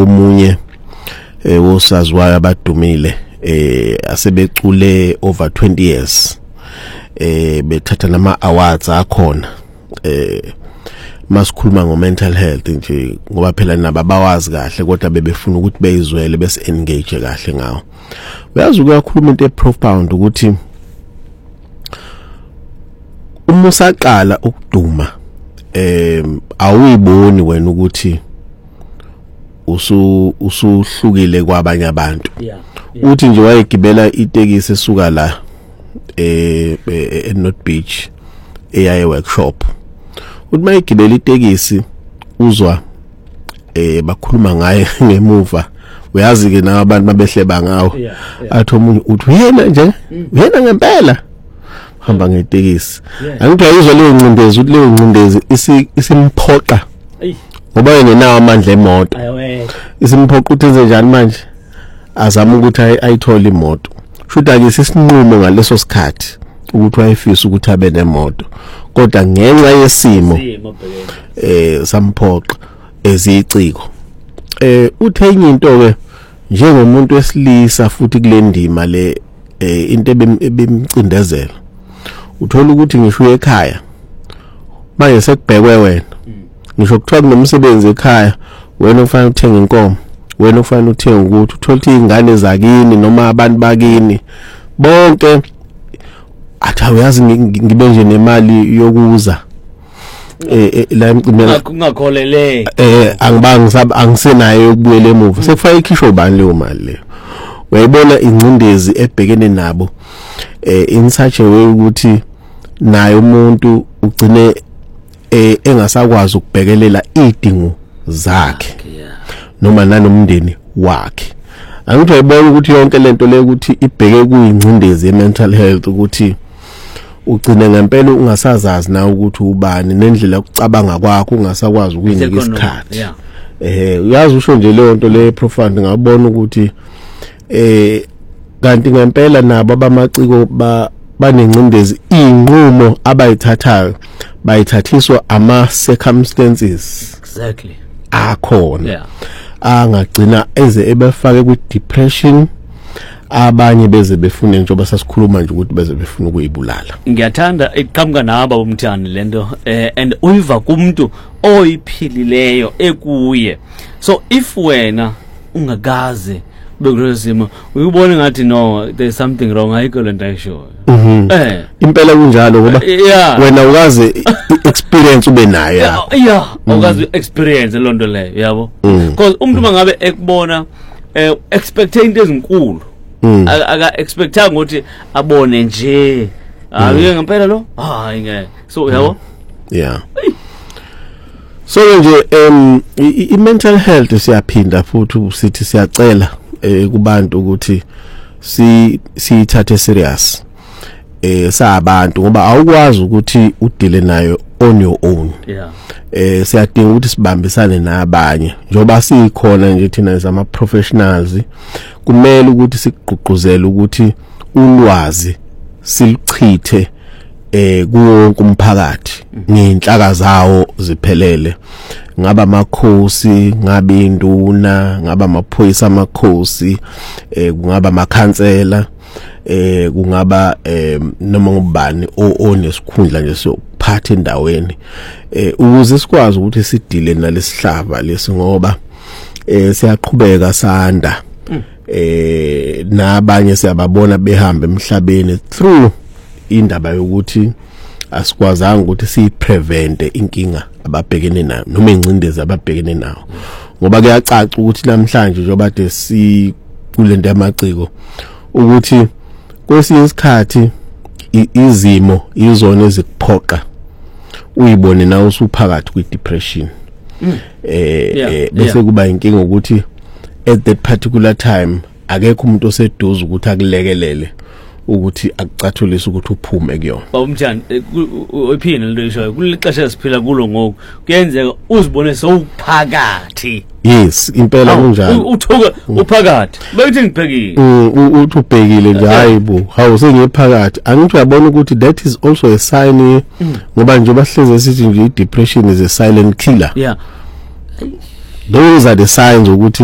omunye wosaziwayo abadumile asebecule over 20 years bethatha nama awards akhona masikhuluma ngo mental health nje ngoba phela nababawazi kahle kodwa bebefuna ukuthi beyizwele bese engage kahle ngawo. Uyazi ukuyakhuluma into eprofound ukuthi uma usaqala ukuduma awuyiboni wena ukuthi usuhlukile kwabanye abantu. Uthi nje wayegibela itekisi esuka la North Beach eyaye workshop, uthi mayigibela itekisi uzwa bakhuluma ngaye ngemuva, uyazi ke na abantu mabehleba ngawo athi omunye uthi uyena nje uyena ngempela hamba ngetekisi. Angithi ayizwa leyo ncindezi, uthi leyo ncindezi isimphoqa ngoba yengenawo amandla emoto, isimphoqa uthi enze njani manje azama ukuthi ayithole imoto. Shuthi ake sisinqumo ngaleso sikhathi ukuthi wayefisa ukuthi abe nemoto, kodwa ngenxa yesimo samphoqa eziciko. Uthe enye into ke njengomuntu wesilisa futhi kule ndima le into ebimcindezela, uthola ukuthi ngisho ekhaya manje sekubhekwe wena, ngisho kuthiwa kunomsebenzi ekhaya wena ufanele uthenge inkomo, wena ufanele uthenge ukuthi uthola izingane zakini noma abantu bakini bonke athi uyazi ngibe nje nemali yokuza la emcimeni kungakholele angisenayo ukubuyela emuva, sekufaka ikhishwa ubani leyo mali leyo. Wayibona incindezi ebhekene nabo in such a way ukuthi naye umuntu ugcine engasakwazi ukubhekelela idingo zakhe noma nanomndeni wakhe. Angithi ayibona ukuthi yonke lento le ukuthi ibheke kuyincindezi ye-mental health, ukuthi ugcine ngempela ungasazazi na ukuthi ubani nendlela yokucabanga kwakho ungasakwazi ukuyinika isikhathi. Uyazi usho nje leyo nto le profound, ngabona ukuthi kanti ngempela nabo abamaciko banencindezi, inqumo abayithathayo bayithathiswa ama circumstances akhona angagcina eze ebefake ku depression, abanye beze befune njengoba sasikhuluma nje ukuthi beze befuna ukuyibulala. Ngiyathanda iqhamuka naba umthani lento and uyiva kumuntu oyiphilileyo ekuye. So if wena ungakaze bekulesimo uyibona ngathi no there's something wrong, ayikho lento ayisho impela kunjalo ngoba wena ukaze experience ube nayo ukaze experience lonto leyo yabo, because umuntu mangabe ekubona expecting into ezinkulu aka expectanga ukuthi abone nje ayiye ngempela lo ngeke, so yabo so nje i-mental health siyaphinda futhi sithi siyacela kubantu ukuthi siyithathe serious sabantu ngoba awukwazi ukuthi udile nayo on your own. Siyadinga ukuthi sibambisane nabanye njoba sikhona nje thina zama professionals, kumele ukuthi sigqugquzele ukuthi ulwazi siluchithe kuwonke umphakathi ngenhlaka zawo ziphelele, ngaba amakhosi, ngaba induna, ngaba amaphoyisa amakhosi, kungaba amakhansela, kungaba noma ngubani onesikhundla nje sokuphatha endaweni, ukuze sikwazi ukuthi sidile nalesihlava lesi ngoba siyaqhubeka sanda nabanye siyababona behamba emhlabeni through indaba yokuthi asikwazanga ukuthi siyiprevente inkinga ababhekene nayo noma incindezi ababhekene nawo, ngoba kuyacaca ukuthi namhlanje njengoba si kulento yamaciko ukuthi kwesinye isikhathi izimo izona ezikuphoqa uyibone nawe usuphakathi kwi depression. Bese kuba inkinga ukuthi at that particular time akekho umuntu oseduze ukuthi akulekelele ukuthi akucathulise ukuthi uphume kuyona. Umjani uphina lento eshoyo kulixesha siphila kulo ngoku kuyenzeka uzibone sowuphakathi. Yes, impela kunjalo. Uthoka uphakathi. Bayithi ngibhekile. Uthi ubhekile nje hayibo. Hawu sengiphakathi. Angithi uyabona ukuthi that is also a sign ngoba nje bahleze sithi nje depression is a silent killer. Yeah. Those are the signs ukuthi